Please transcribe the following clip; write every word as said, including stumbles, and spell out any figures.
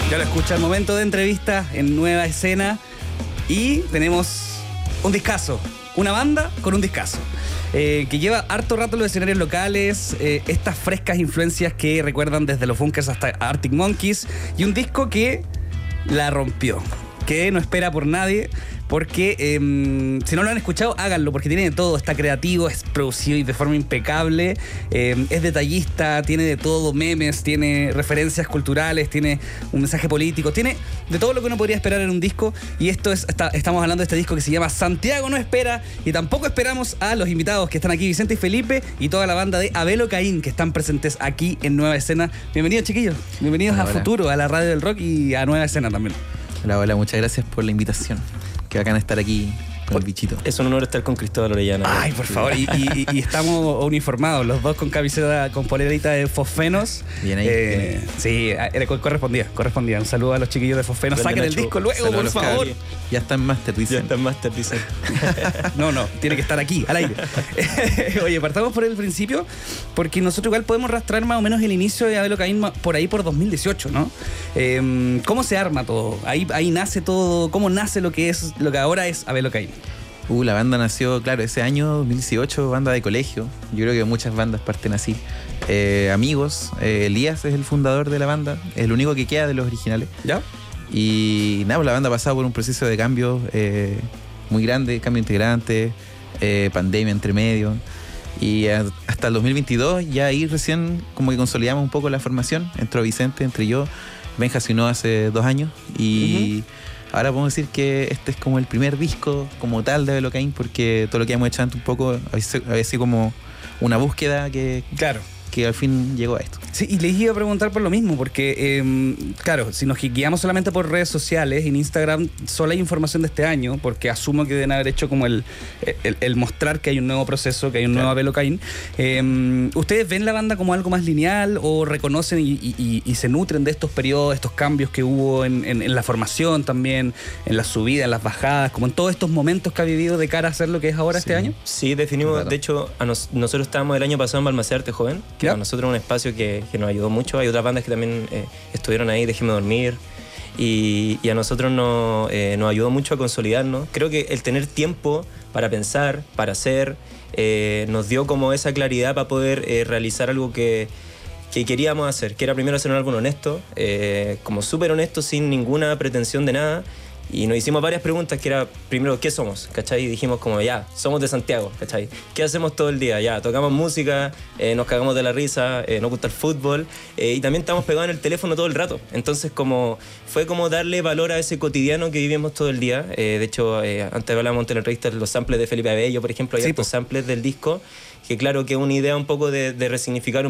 Ya lo escucha, el momento de entrevista en Nueva Escena y tenemos un discazo, una banda con un discazo. Eh, que lleva harto rato en los escenarios locales, eh, estas frescas influencias que recuerdan desde los Bunkers hasta Arctic Monkeys, y un disco que la rompió, que no espera por nadie, porque eh, si no lo han escuchado, háganlo, porque tiene de todo, está creativo, es producido y de forma impecable, eh, es detallista, tiene de todo, memes, tiene referencias culturales, tiene un mensaje político, tiene de todo lo que uno podría esperar en un disco, y esto es, está, estamos hablando de este disco que se llama Santiago no espera, y tampoco esperamos a los invitados que están aquí, Vicente y Felipe, y toda la banda de Abelo Caín, que están presentes aquí en Nueva Escena. Bienvenidos, chiquillos, bienvenidos hola, a hola. Futuro, a la radio del rock y a Nueva Escena también. Hola, hola, muchas gracias por la invitación. Qué bacán estar aquí con el bichito. Es un honor estar con Cristóbal Orellana. Ay, por favor, y, y, y estamos uniformados, los dos con camiseta, con polerita de Fosfenos. Bien ahí. Eh, bien ahí. Sí, correspondía, correspondía. Un saludo a los chiquillos de Fosfenos. Saquen el disco luego, Saludos por favor. Cabri. Ya está en Master, dicen. Ya está en Master, dicen. No, no, tiene que estar aquí, al aire. Oye, partamos por el principio, porque nosotros igual podemos rastrear más o menos el inicio de Abelo Caín por ahí por dos mil dieciocho, ¿no? Eh, ¿Cómo se arma todo? Ahí, ahí nace todo, ¿cómo nace lo que es, lo que ahora es Abelo Caín? Uh, la banda nació, claro, ese año, dos mil dieciocho, banda de colegio. Yo creo que muchas bandas parten así. Eh, amigos, eh, Elías es el fundador de la banda, es el único que queda de los originales. ¿Ya? Y nada, la banda ha pasado por un proceso de cambio eh, muy grande, cambio de integrantes, eh, pandemia entre medio. Y a, hasta el dos mil veintidós ya ahí recién como que consolidamos un poco la formación. Entró Vicente, entre yo, Benja se unió hace dos años y... Uh-huh. Ahora podemos decir que este es como el primer disco como tal de Abelo Caín, porque todo lo que hemos hecho antes un poco había sido como una búsqueda que, claro, que al fin llegó a esto. Sí, y les iba a preguntar por lo mismo, porque, eh, claro, si nos guiamos solamente por redes sociales, en Instagram solo hay información de este año, porque asumo que deben haber hecho como el, el, el mostrar que hay un nuevo proceso, que hay un claro. nuevo Abelo Caín. Eh, ¿Ustedes ven la banda como algo más lineal o reconocen y, y, y se nutren de estos periodos, estos cambios que hubo en, en, en la formación también, en la subida, en las bajadas, como en todos estos momentos que ha vivido de cara a hacer lo que es ahora sí. este año? Sí, definimos, claro. De hecho, a nos, nosotros estábamos el año pasado en Balmaceda Arte Joven, que para nosotros es un espacio que que nos ayudó mucho. Hay otras bandas que también eh, estuvieron ahí, Déjeme Dormir, y, y a nosotros nos, eh, nos ayudó mucho a consolidarnos. Creo que el tener tiempo para pensar, para hacer, eh, nos dio como esa claridad para poder eh, realizar algo que, que queríamos hacer, que era primero hacer un álbum honesto, eh, como súper honesto, sin ninguna pretensión de nada. Y nos hicimos varias preguntas, que era, primero, ¿qué somos? ¿Cachai? Y dijimos como, ya, somos de Santiago, ¿cachai? ¿Qué hacemos todo el día? Ya, tocamos música, eh, nos cagamos de la risa, eh, nos gusta el fútbol, eh, y también estamos pegados en el teléfono todo el rato. Entonces, como fue como darle valor a ese cotidiano que vivimos todo el día. Eh, de hecho, eh, antes hablábamos en la entrevista de los samples de Felipe Abello, por ejemplo, hay sí, estos samples del disco, que claro, que es una idea un poco de, de resignificar un